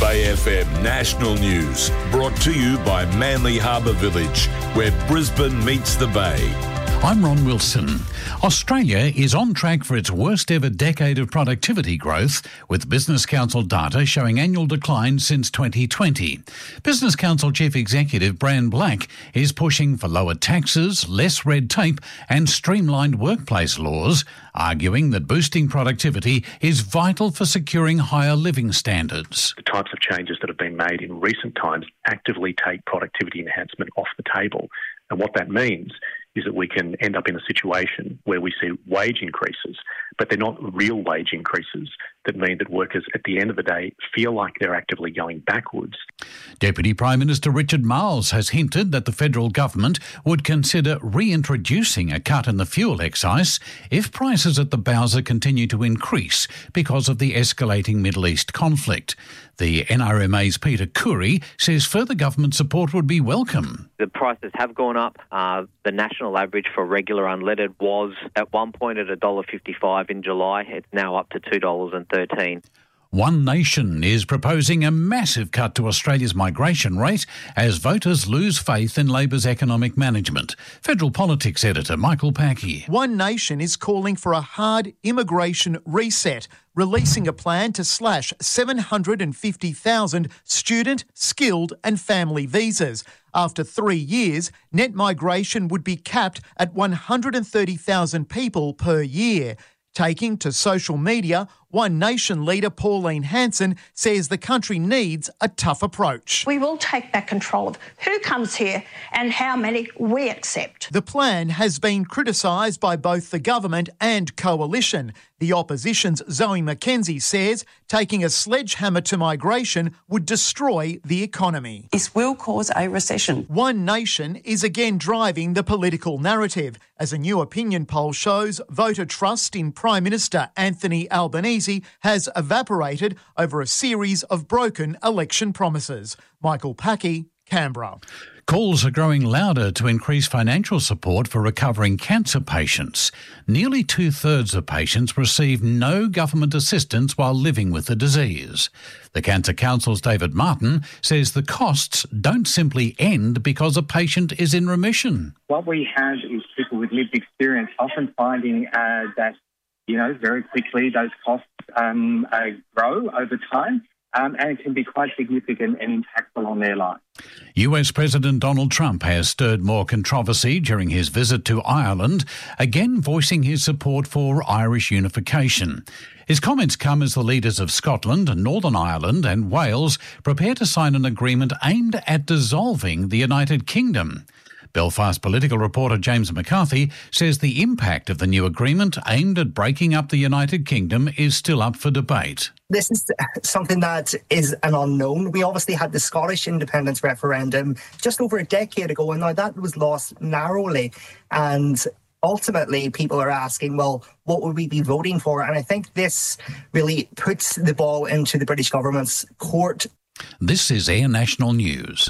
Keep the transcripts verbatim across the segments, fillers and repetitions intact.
Bay F M National News, brought to you by Manly Harbour Village, where Brisbane meets the Bay. I'm Ron Wilson. Australia is on track for its worst ever decade of productivity growth, with Business Council data showing annual decline since twenty twenty. Business Council Chief Executive Bran Black is pushing for lower taxes, less red tape and streamlined workplace laws, arguing that boosting productivity is vital for securing higher living standards. The types of changes that have been made in recent times actively take productivity enhancement off the table. And what that means is that we can end up in a situation where we see wage increases, but they're not real wage increases that mean that workers at the end of the day feel like they're actively going backwards. Deputy Prime Minister Richard Marles has hinted that the federal government would consider reintroducing a cut in the fuel excise if prices at the bowser continue to increase because of the escalating Middle East conflict. The N R M A's Peter Khoury says further government support would be welcome. The prices have gone up. Uh, the national average for regular unleaded was at one point at one dollar fifty-five in July. It's now up to two dollars thirteen. One Nation is proposing a massive cut to Australia's migration rate as voters lose faith in Labor's economic management. Federal Politics editor Michael Packey. One Nation is calling for a hard immigration reset, releasing a plan to slash seven hundred fifty thousand student, skilled and family visas. After three years, net migration would be capped at one hundred thirty thousand people per year. Taking to social media, One Nation leader Pauline Hanson says the country needs a tough approach. We will take back control of who comes here and how many we accept. The plan has been criticised by both the government and coalition. The opposition's Zoe McKenzie says taking a sledgehammer to migration would destroy the economy. This will cause a recession. One Nation is again driving the political narrative. As a new opinion poll shows, voter trust in Prime Minister Anthony Albanese has evaporated over a series of broken election promises. Michael Packey, Canberra. Calls are growing louder to increase financial support for recovering cancer patients. Nearly two-thirds of patients receive no government assistance while living with the disease. The Cancer Council's David Martin says the costs don't simply end because a patient is in remission. What we have is people with lived experience often finding uh, that, you know, very quickly those costs um, uh, grow over time. Um, and it can be quite significant and impactful on their life. U S President Donald Trump has stirred more controversy during his visit to Ireland, again voicing his support for Irish unification. His comments come as the leaders of Scotland, Northern Ireland and Wales prepare to sign an agreement aimed at dissolving the United Kingdom. Belfast political reporter James McCarthy says the impact of the new agreement aimed at breaking up the United Kingdom is still up for debate. This is something that is an unknown. We obviously had the Scottish independence referendum just over a decade ago, and now that was lost narrowly. And ultimately, people are asking, well, what would we be voting for? And I think this really puts the ball into the British government's court. This is Air National News.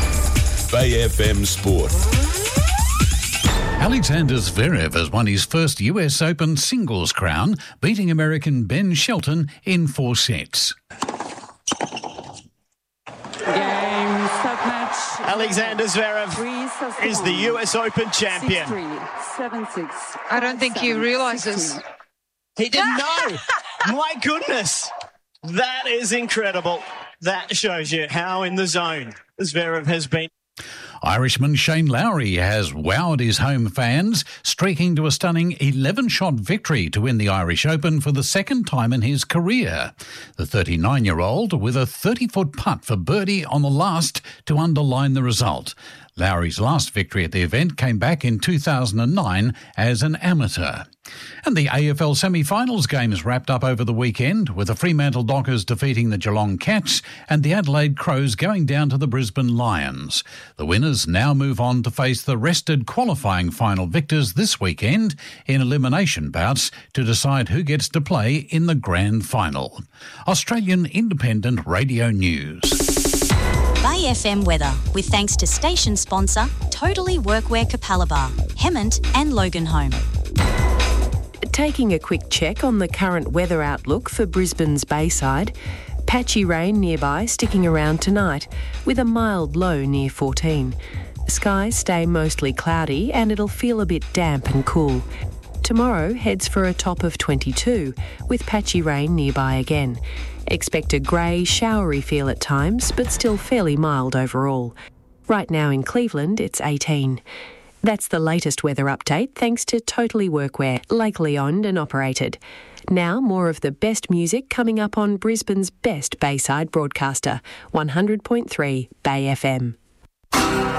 Bay F M Sport. Alexander Zverev has won his first U S Open singles crown, beating American Ben Shelton in four sets. Game, set match. Alexander Zverev is the U S Open champion. seven six. I don't think he realises. He didn't know. My goodness. That is incredible. That shows you how in the zone Zverev has been. Irishman Shane Lowry has wowed his home fans, streaking to a stunning eleven-shot victory to win the Irish Open for the second time in his career. The thirty-nine-year-old with a thirty-foot putt for birdie on the last to underline the result. Lowry's last victory at the event came back in two thousand nine as an amateur. And the A F L semi-finals games wrapped up over the weekend, with the Fremantle Dockers defeating the Geelong Cats and the Adelaide Crows going down to the Brisbane Lions. The winners now move on to face the rested qualifying final victors this weekend in elimination bouts to decide who gets to play in the grand final. Australian Independent Radio News. Bay F M weather, with thanks to station sponsor Totally Workwear Capalaba, Hemmant and Loganholme. Taking a quick check on the current weather outlook for Brisbane's Bayside. Patchy rain nearby sticking around tonight, with a mild low near fourteen. Skies stay mostly cloudy and it'll feel a bit damp and cool. Tomorrow heads for a top of twenty-two, with patchy rain nearby again. Expect a grey, showery feel at times, but still fairly mild overall. Right now in Cleveland, it's eighteen. That's the latest weather update thanks to Totally Workwear, locally owned and operated. Now more of the best music coming up on Brisbane's best Bayside broadcaster, one hundred point three Bay F M.